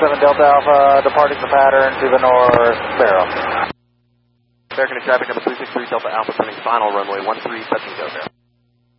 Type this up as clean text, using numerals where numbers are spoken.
17 Delta Alpha, departing the pattern to the north, Barrow. American traffic number 363 Delta Alpha, turning final runway 13, touching go there.